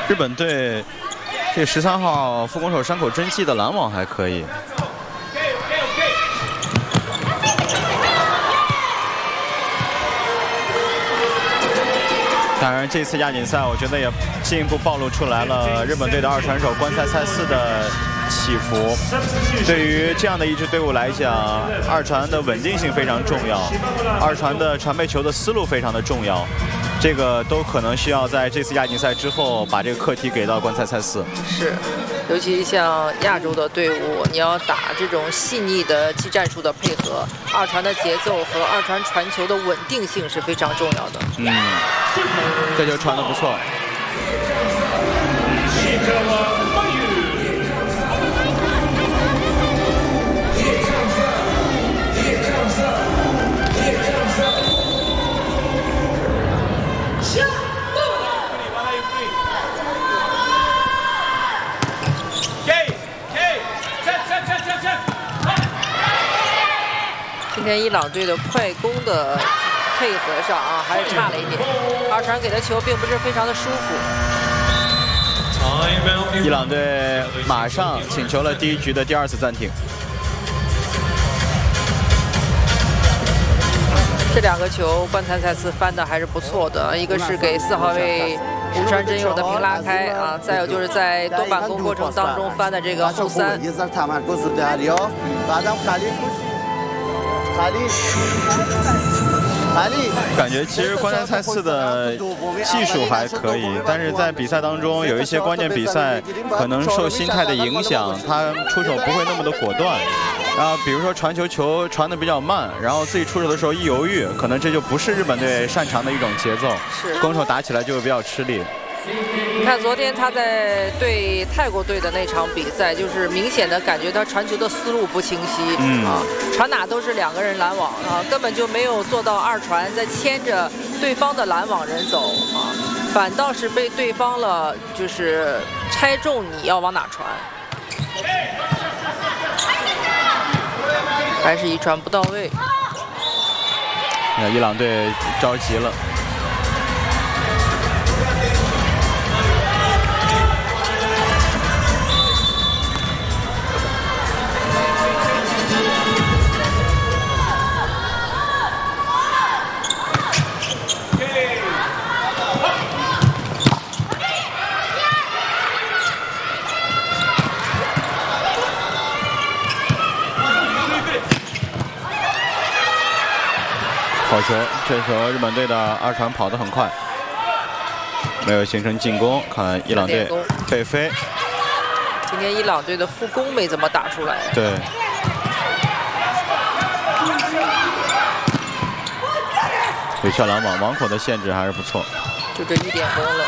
日本队这13号副攻手山口真纪的拦网还可以。当然，这次亚锦赛我觉得也进一步暴露出来了日本队的二传手关塞塞斯的起伏。对于这样的一支队伍来讲，二传的稳定性非常重要，二传的传配球的思路非常的重要。 这个都可能需要在这次亚锦赛之后把这个课题给到关塞塞斯。 是，尤其像亚洲的队伍，你要打这种细腻的技战术的配合，二传的节奏和二传传球的稳定性是非常重要的。 这球传得不错。 今天伊朗队的快攻的配合上啊，还是差了一点。二传给的球并不是非常的舒服。 伊朗队马上请求了第一局的第2次暂停。 这2个球，关塞塞斯翻的还是不错的，一个是给4号位武川真佑的平拉开啊，再有就是在多板攻过程当中翻的这个后3。 感觉其实关塞塞斯的技术还可以，但是在比赛当中有一些关键比赛可能受心态的影响，他出手不会那么的果断。然后比如说传球传得比较慢，然后自己出手的时候一犹豫，可能这就不是日本队擅长的一种节奏，攻守打起来就会比较吃力。 你看，昨天他在对泰国队的那场比赛，就是明显的感觉他传球的思路不清晰，传哪都是2个人拦网啊，根本就没有做到二传在牵着对方的拦网人走啊，反倒是被对方了，就是猜中你要往哪传，还是一传不到位。 那伊朗队着急了。 好球！这时候日本队的二传跑得很快，没有形成进攻。看伊朗队背飞。 今天伊朗队的副攻没怎么打出来。 对。有效拦网，网口的限制还是不错。 就这1点攻了。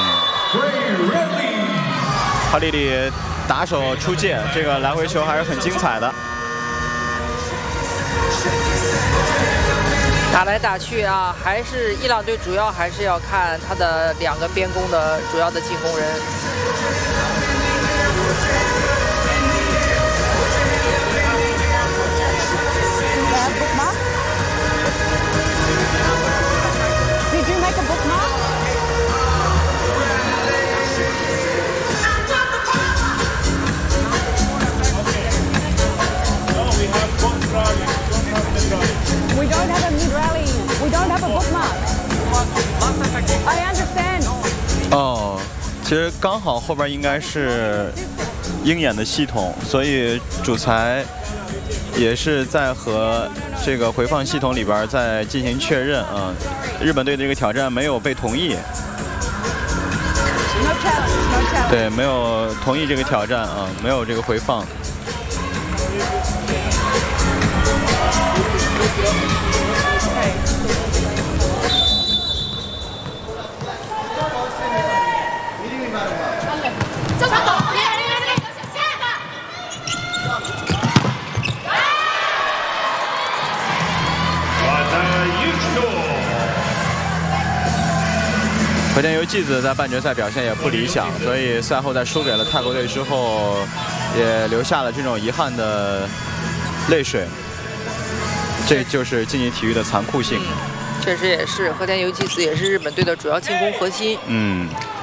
哈利里打手出界，这个来回球还是很精彩的。 打来打去啊，还是伊朗队主要还是要看他的2个边攻的主要的进攻人。 We don't have a mid rally. We don't have a bookmark. I understand. 哦，其实刚好后边应该是鹰眼的系统，所以主裁也是在和这个回放系统里边在进行确认啊。日本队的这个挑战没有被同意。对，没有同意这个挑战啊，没有这个回放。 和田由纪子在半决赛表现也不理想，所以赛后在输给了泰国队之后，也留下了这种遗憾的泪水。这就是竞技体育的残酷性。 确实也是，和田由纪子也是日本队的主要进攻核心。